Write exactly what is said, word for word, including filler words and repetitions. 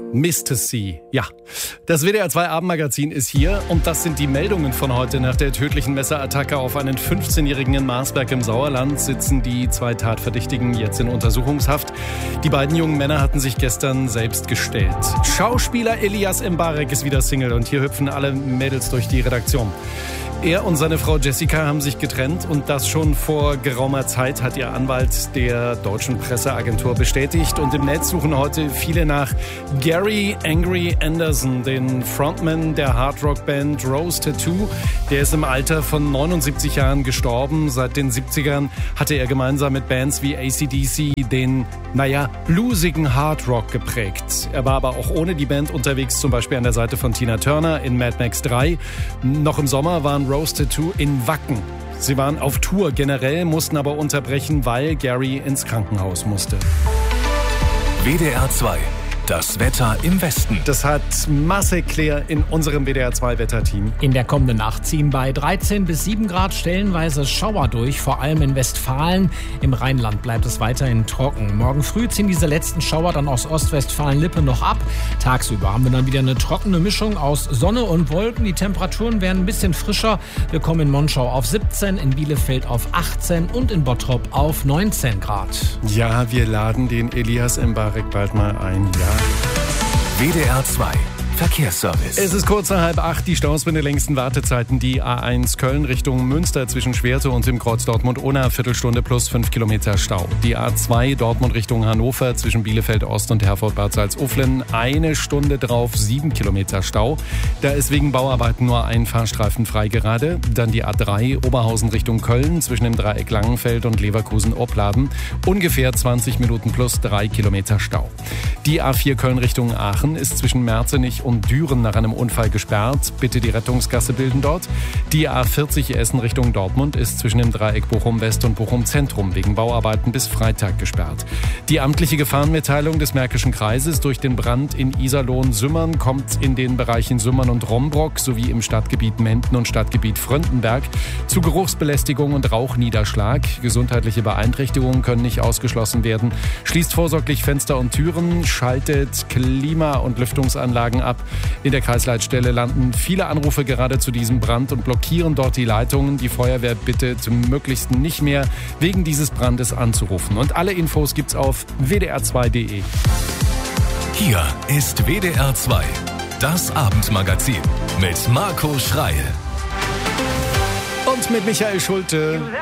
Mister C. Ja, das W D R zwei Abendmagazin ist hier und das sind die Meldungen von heute. Nach der tödlichen Messerattacke auf einen fünfzehnjährigen in Marsberg im Sauerland sitzen die zwei Tatverdächtigen jetzt in Untersuchungshaft. Die beiden jungen Männer hatten sich gestern selbst gestellt. Schauspieler Elias Mbarek ist wieder Single und hier hüpfen alle Mädels durch die Redaktion. Er und seine Frau Jessica haben sich getrennt und das schon vor geraumer Zeit, hat ihr Anwalt der deutschen Presseagentur bestätigt. Und im Netz suchen heute viele nach Gary Angry Anderson, den Frontman der Hardrock-Band Rose Tattoo. Der ist im Alter von neunundsiebzig Jahren gestorben. Seit den siebzigern hatte er gemeinsam mit Bands wie A C D C den, naja, bluesigen Hardrock geprägt. Er war aber auch ohne die Band unterwegs, zum Beispiel an der Seite von Tina Turner in Mad Max drei. Noch im Sommer waren Rose Tattoo in Wacken. Sie waren auf Tour generell, mussten aber unterbrechen, weil Gary ins Krankenhaus musste. W D R zwei. Das Wetter im Westen. Das hat Marcel Claire in unserem W D R zwei Wetterteam. In der kommenden Nacht ziehen bei dreizehn bis sieben Grad stellenweise Schauer durch, vor allem in Westfalen. Im Rheinland bleibt es weiterhin trocken. Morgen früh ziehen diese letzten Schauer dann aus Ostwestfalen-Lippe noch ab. Tagsüber haben wir dann wieder eine trockene Mischung aus Sonne und Wolken. Die Temperaturen werden ein bisschen frischer. Wir kommen in Monschau auf siebzehn, in Bielefeld auf achtzehn und in Bottrop auf neunzehn Grad. Ja, wir laden den Elias Mbarek bald mal ein, ja. W D R zwei Verkehrsservice. Es ist kurz nach halb acht, die Staus mit den längsten Wartezeiten. Die A eins Köln Richtung Münster zwischen Schwerte und dem Kreuz Dortmund-Unna, Viertelstunde plus fünf Kilometer Stau. Die A zwei Dortmund Richtung Hannover zwischen Bielefeld Ost und Herford-Bad Salzuflen, eine Stunde drauf, sieben Kilometer Stau. Da ist wegen Bauarbeiten nur ein Fahrstreifen frei gerade. Dann die A drei Oberhausen Richtung Köln zwischen dem Dreieck Langenfeld und Leverkusen-Opladen, ungefähr zwanzig Minuten plus drei Kilometer Stau. Die A vier Köln Richtung Aachen ist zwischen Merzenich und Düren nach einem Unfall gesperrt. Bitte die Rettungsgasse bilden dort. Die A vierzig Essen Richtung Dortmund ist zwischen dem Dreieck Bochum West und Bochum Zentrum wegen Bauarbeiten bis Freitag gesperrt. Die amtliche Gefahrenmitteilung des Märkischen Kreises durch den Brand in Iserlohn-Sümmern kommt in den Bereichen Sümmern und Rombrock sowie im Stadtgebiet Menden und Stadtgebiet Fröndenberg zu Geruchsbelästigung und Rauchniederschlag. Gesundheitliche Beeinträchtigungen können nicht ausgeschlossen werden. Schließt vorsorglich Fenster und Türen, schaltet Klima- und Lüftungsanlagen ab. In der Kreisleitstelle landen viele Anrufe gerade zu diesem Brand und blockieren dort die Leitungen. Die Feuerwehr bittet möglichst nicht mehr wegen dieses Brandes anzurufen. Und alle Infos gibt's auf w d r zwei punkt d e. Hier ist W D R zwei, das Abendmagazin mit Marco Schreil. Und mit Michael Schulte.